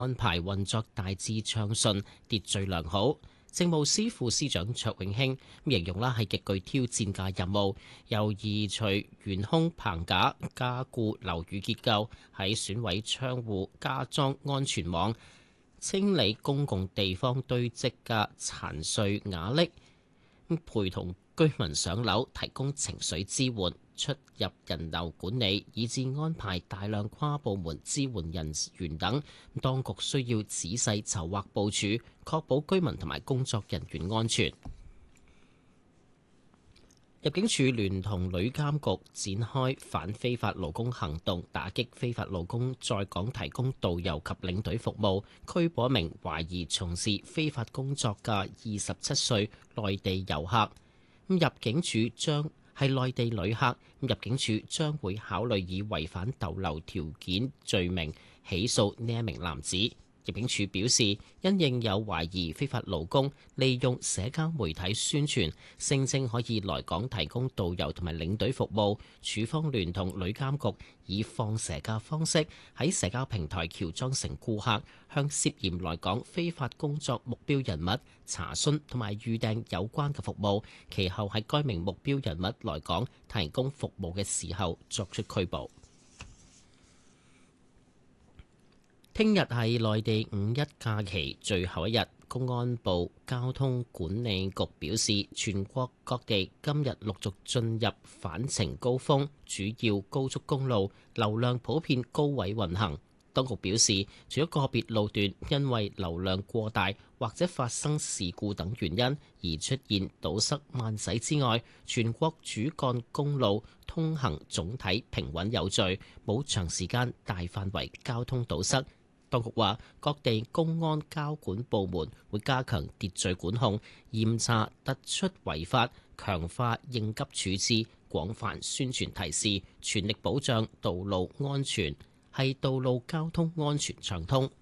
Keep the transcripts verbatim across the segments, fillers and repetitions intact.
安排運作大致暢順，秩序良好。政務司副司長卓永興形容啦係極具挑戰嘅任務，由移除懸空棚架、加固樓宇結構，喺損毀窗戶加裝安全網，清理公共地方堆積嘅殘碎瓦礫，陪同居民上樓，提供情緒支援、出入人流管理，以至安排大量跨部門支援人員等。當局需要仔細籌劃部署，確保居民同埋工作人員安全。入境處聯同旅監局展開反非法勞工行動，打擊非法勞工在港提供導遊及領隊服務，拘捕一名懷疑從事非法工作嘅二十七歲內地遊客。入境處將係內地旅客，入境處將會考慮以違反逗留條件罪名起訴呢一名男子。入境處表示，因應有懷疑非法勞工利用社交媒體宣傳，聲稱可以來港提供導遊同埋領隊服務，處方聯同旅監局以放蛇嘅方式喺社交平台喬裝成顧客，向涉嫌來港非法工作目標人物查詢同埋預訂有關嘅服務，其後喺該名目標人物來港提供服務嘅時候作出拘捕。聽日係內地五一假期最後一日，公安部交通管理局表示，全國各地今日陸續進入返程高峰，主要高速公路流量普遍高位運行。當局表示，除咗個別路段因為流量過大或者發生事故等原因而出現堵塞慢駛之外，全國主幹公路通行總體平穩有序，冇長時間大範圍交通堵塞。當局話，各地公安交管部門會加強秩序管控，嚴查突出違法，強化應急處置，廣泛宣傳提示，全力保障道路安全，係道路交通安全暢通。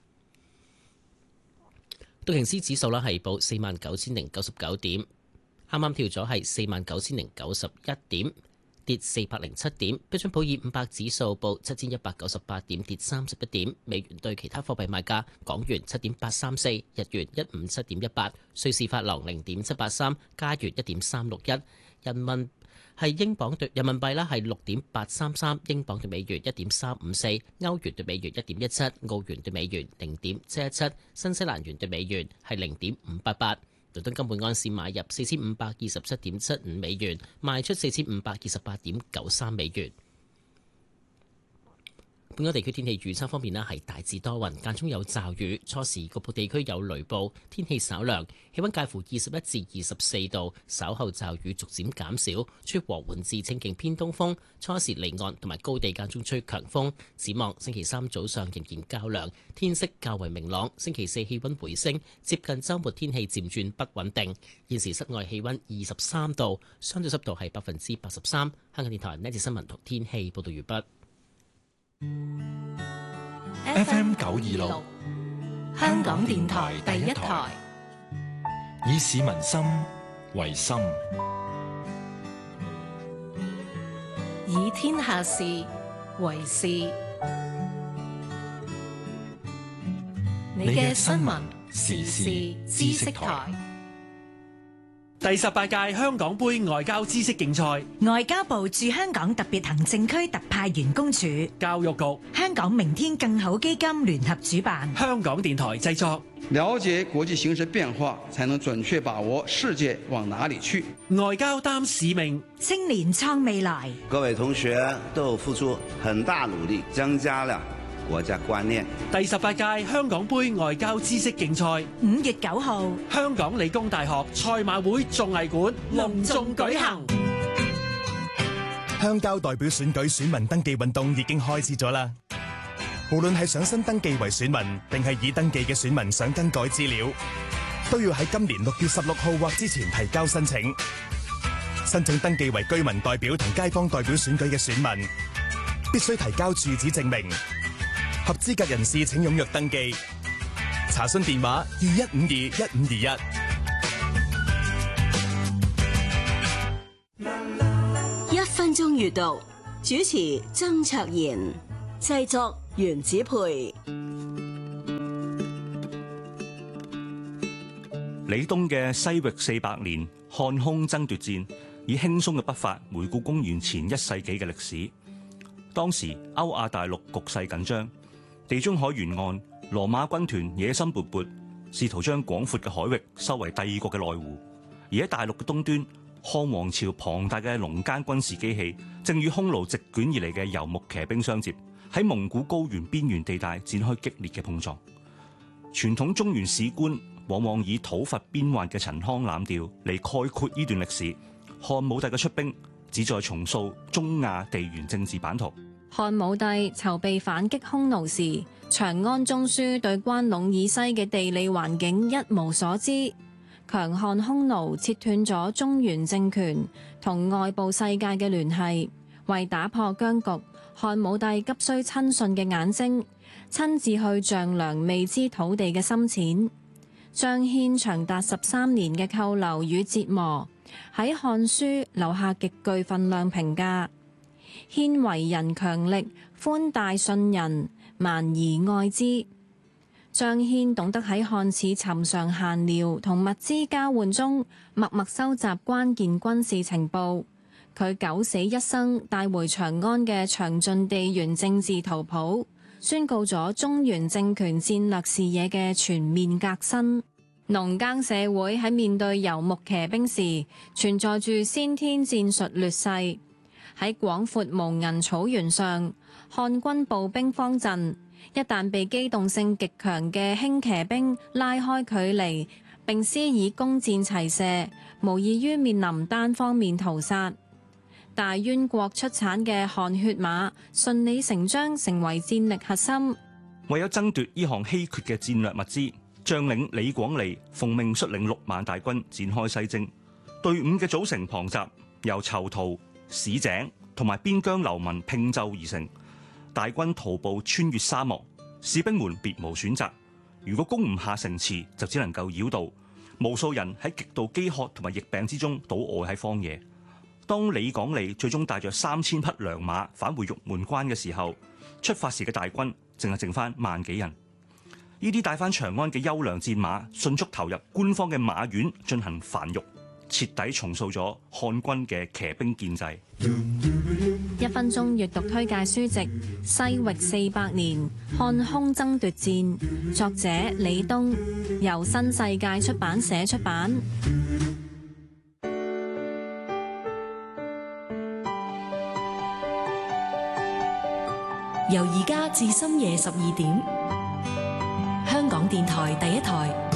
道瓊斯指數啦係報四萬九千零九十九點，啱啱跳咗係四萬九千零九十一點。跌四百零七點，標準普爾五百指數報七千一百九十八點，跌三十一點。美元對其他貨幣賣價：港元七點八三四，日元一五七點一八，瑞士法郎零點七八三，加元一點三六一，人民係英鎊對人民幣啦係六點八三三，英鎊對美元一點三五四，歐元對美元一點一七，澳元對美元零點七一七，新西蘭元對美元係零點五八八。倫敦金每安士買入四千五百二十七點七五美元，賣出四千五百二十八點九三美元。本港地區天氣預測方面咧，係大致多雲，間中有驟雨，初時局部地區有雷暴，天氣稍涼，氣溫介乎二十一至二十四度。稍後驟雨逐漸減少，吹和緩至清勁偏東風，初時離岸同埋高地間中吹強風。展望星期三早上仍然較涼，天色較為明朗。星期四氣溫回升，接近週末天氣漸轉不穩定。現時室外氣溫二十三度，相對濕度係百分之八十三。香港電台呢節新聞同天氣報道完畢。 F M 九二六，香港電台第一台，以市民心為心， 以天下事為事。你嘅新聞時事知識台。 第十八屆香港杯外交知識競賽， 外交部駐香港特別行政區特派員公署、 教育局、 香港明天更好基金聯合主辦， 香港電台製作。 了解國際形勢變化，才能準確把握世界往哪裡去。 外交擔使命， 青年創未來。 各位同學都有付出很大努力，增加了國家觀念。 第十八屆香港杯外交知識競賽， 五月九號， 香港理工大學賽馬會綜藝館隆重舉行。 鄉郊代表選舉選民登記運動已經開始咗啦。無論係想新登記為選民，定係已登記嘅選民想更改資料，都要喺今年六月十六號或之前提交申請。申請登記為居民代表同街坊代表選舉嘅選民，必須提交住址證明。合資格人士請踴躍登記。查詢電話二一五二一五二一。一分鐘閱讀，主持曾卓賢，製作袁子培。 李東嘅西域四百年漢匈爭奪戰，以輕鬆嘅筆法回顧公元前一世紀嘅歷史。當時歐亞大陸局勢緊張，地中海沿岸羅馬軍團野心勃勃，試圖將廣闊嘅海域收為帝國嘅內湖。而喺大陸嘅東端，漢王朝龐大嘅農耕軍事機器正與匈奴席捲而嚟嘅游牧騎兵相接，喺蒙古高原邊緣地帶展開激烈嘅碰撞。傳統中原史觀往往以討伐邊患嘅陳腔濫調嚟概括呢段歷史。漢武帝嘅出兵旨在重塑中亞地緣政治版圖。 漢武帝籌備反擊匈奴時，長安中書對關隴以西嘅地理環境一無所知，強悍匈奴切斷咗中原政權同外部世界嘅聯繫。為打破僵局，漢武帝急需親信嘅眼睛，親自去丈量未知土地嘅深淺。張騫長達十三年嘅扣留與折磨，喺《漢書》留下極具分量評價。騫為人強力，寬大信人，蠻夷愛之。張騫懂得喺看似尋常閒聊同物資交換中，默默收集關鍵軍事情報。佢九死一生帶回長安嘅詳盡地緣政治圖譜，宣告咗中原政權戰略視野嘅全面革新。農耕社會喺面對游牧騎兵時，存在住先天戰術劣勢。喺廣闊無垠草原上，漢軍步兵方陣，一旦被機動性極強嘅輕騎兵拉開距離，並施以弓箭齊射，無異於面臨單方面屠殺。大宛國出產嘅汗血馬順理成章成為戰力核心。 為咗爭奪呢項稀缺嘅戰略物資，將領李廣利奉命率領六萬大軍展開西征。隊伍嘅組成龐雜，由囚徒、市井同埋邊疆流民拼就而成。大軍徒步穿越沙漠，士兵們別無選擇。如果攻唔下城池，就只能夠繞道。無數人喺極度飢渴同埋疫病之中倒臥喺荒野。當李廣利最終帶着三千匹良馬返回玉門關嘅時候，出發時嘅大軍淨係剩翻萬幾人。呢啲帶翻長安嘅優良戰馬，迅速投入官方嘅馬院進行繁育，徹底重塑咗漢軍嘅騎兵建制。 一分鐘閱讀推介書籍《西域四百年漢匈爭奪戰》，作者李東，由新世界出版社出版。 由而家至深夜十二點，香港電台第一台。